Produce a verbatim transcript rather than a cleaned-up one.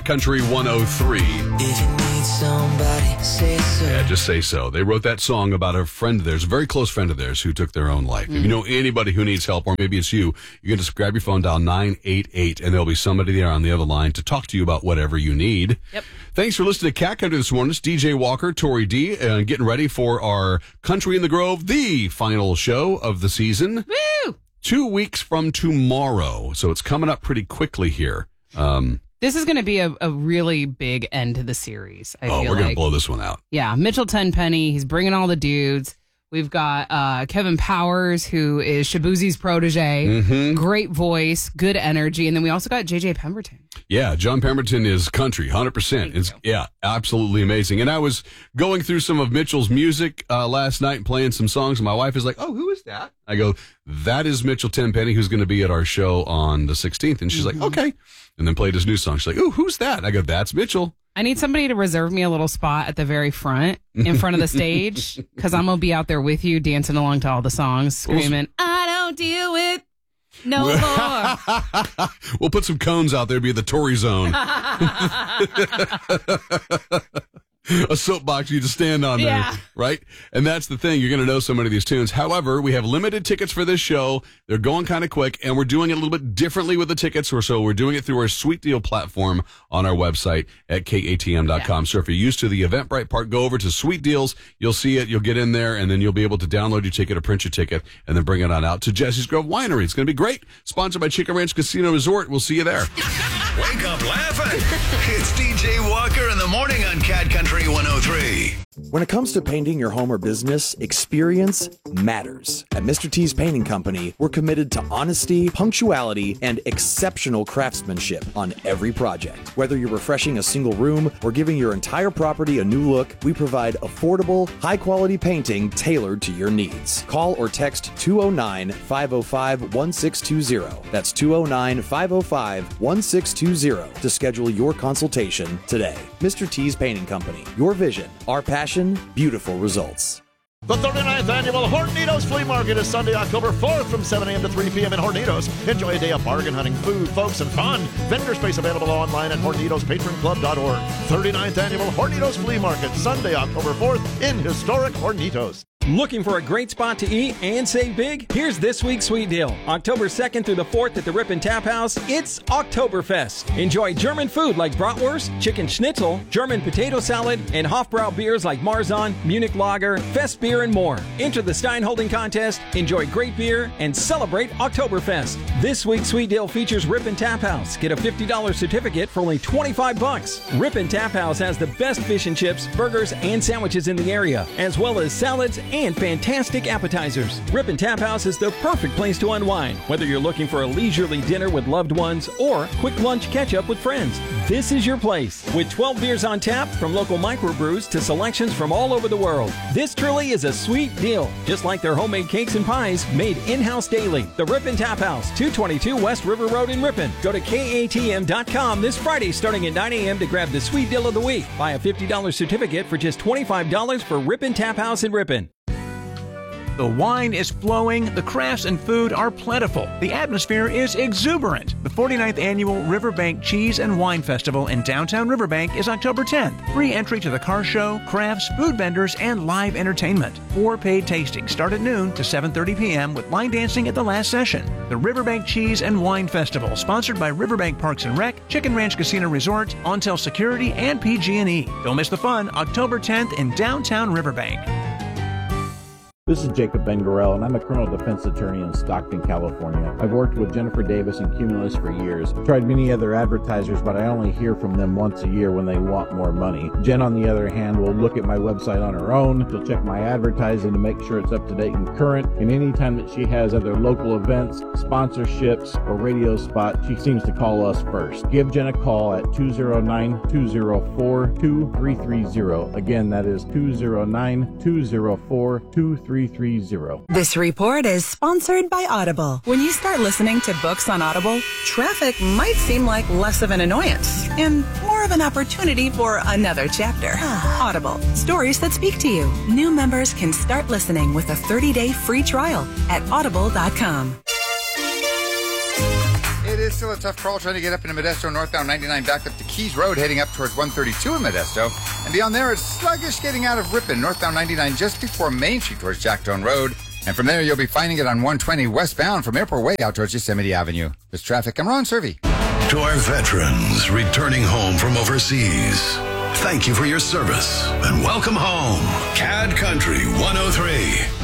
Country one oh three. If you need somebody, say so. Yeah, just say so. They wrote that song about a friend of theirs, a very close friend of theirs, who took their own life. Mm. If you know anybody who needs help, or maybe it's you, you can just grab your phone, dial nine eight eight, and there'll be somebody there on the other line to talk to you about whatever you need. Yep. Thanks for listening to Cat Country this morning. It's D J Walker, Tori D, and getting ready for our Country in the Grove, the final show of the season. Woo! Two weeks from tomorrow, so it's coming up pretty quickly here. Um... This is going to be a, a really big end to the series. I oh, feel we're going like. to blow this one out. Yeah, Mitchell Tenpenny. He's bringing all the dudes. We've got uh, Kevin Powers, who is Shabuzi's protege. Mm-hmm. Great voice, good energy. And then we also got J J Pemberton. Yeah, John Pemberton is country, one hundred percent. It's, yeah, absolutely amazing. And I was going through some of Mitchell's music uh, last night and playing some songs, and my wife is like, oh, who is that? I go, that is Mitchell Tenpenny, who's going to be at our show on the sixteenth. And she's mm-hmm. like, okay. And then played his new song. She's like, oh, who's that? I go, that's Mitchell. I need somebody to reserve me a little spot at the very front, in front of the stage, because I'm going to be out there with you, dancing along to all the songs, screaming, I don't deal with no more. We'll put some cones out there, be the Tory zone. A soapbox you just stand on yeah. there, right? And that's the thing. You're going to know so many of these tunes. However, we have limited tickets for this show. They're going kind of quick, and we're doing it a little bit differently with the tickets. Or so we're doing it through our Sweet Deal platform on our website at K A T M dot com. Yeah. So if you're used to the Eventbrite part, go over to Sweet Deals. You'll see it. You'll get in there, and then you'll be able to download your ticket or print your ticket and then bring it on out to Jesse's Grove Winery. It's going to be great. Sponsored by Chicken Ranch Casino Resort. We'll see you there. Wake up laughing. It's D J Walker in the morning on Cat Country one oh three. When it comes to painting your home or business, experience matters. At Mister T's Painting Company, we're committed to honesty, punctuality, and exceptional craftsmanship on every project. Whether you're refreshing a single room or giving your entire property a new look, we provide affordable, high-quality painting tailored to your needs. Call or text two oh nine, five oh five, one six two zero. That's two oh nine, five oh five, one six two zero to schedule your consultation today. Mister T's Painting Company. Your vision, our passion, beautiful results. The thirty-ninth Annual Hornitos Flea Market is Sunday, October fourth from seven a.m. to three p.m. in Hornitos. Enjoy a day of bargain hunting, food, folks, and fun. Vendor space available online at hornitos patron club dot org. thirty-ninth Annual Hornitos Flea Market, Sunday, October fourth in historic Hornitos. Looking for a great spot to eat and save big? Here's this week's sweet deal. October second through the fourth at the Ripon Tap House, it's Oktoberfest. Enjoy German food like bratwurst, chicken schnitzel, German potato salad, and Hofbrau beers like Marzahn, Munich Lager, Fest beer, and more. Enter the Stein Holding Contest, enjoy great beer, and celebrate Oktoberfest. This week's sweet deal features Ripon Tap House. Get a fifty dollars certificate for only twenty-five bucks. Ripon Tap House has the best fish and chips, burgers, and sandwiches in the area, as well as salads and fantastic appetizers. Ripon Tap House is the perfect place to unwind, whether you're looking for a leisurely dinner with loved ones or quick lunch catch-up with friends. This is your place. With twelve beers on tap, from local microbrews to selections from all over the world. This truly is a sweet deal, just like their homemade cakes and pies made in-house daily. The Ripon Tap House, two twenty-two West River Road in Ripon. Go to K A T M dot com this Friday starting at nine a.m. to grab the sweet deal of the week. Buy a fifty dollars certificate for just twenty-five dollars for Ripon Tap House in Ripon. The wine is flowing, the crafts and food are plentiful, the atmosphere is exuberant. The forty-ninth Annual Riverbank Cheese and Wine Festival in downtown Riverbank is October tenth. Free entry to the car show, crafts, food vendors, and live entertainment. Four paid tastings start at noon to seven thirty p.m. with line dancing at the last session. The Riverbank Cheese and Wine Festival, sponsored by Riverbank Parks and Rec, Chicken Ranch Casino Resort, Ontel Security, and P G and E. Don't miss the fun, October tenth in downtown Riverbank. This is Jacob Ben-Gorel, and I'm a criminal defense attorney in Stockton, California. I've worked with Jennifer Davis and Cumulus for years. I've tried many other advertisers, but I only hear from them once a year when they want more money. Jen, on the other hand, will look at my website on her own. She'll check my advertising to make sure it's up to date and current. And anytime that she has other local events, sponsorships, or radio spots, she seems to call us first. Give Jen a call at two oh nine, two oh four, two three three oh. Again, that is two oh nine, two oh four, two three three oh. This report is sponsored by Audible. When you start listening to books on Audible, traffic might seem like less of an annoyance and more of an opportunity for another chapter. Audible, stories that speak to you. New members can start listening with a thirty-day free trial at audible dot com. It is is still a tough crawl trying to get up into Modesto, northbound ninety-nine, backed up to Keys Road, heading up towards one thirty-two in Modesto. And beyond there, it's sluggish getting out of Ripon, northbound ninety-nine, just before Main Street towards Jackstone Road. And from there, you'll be finding it on one twenty westbound from Airport Way out towards Yosemite Avenue. This traffic, I'm Ron Servey. To our veterans returning home from overseas, thank you for your service and welcome home. Cad Country one oh three.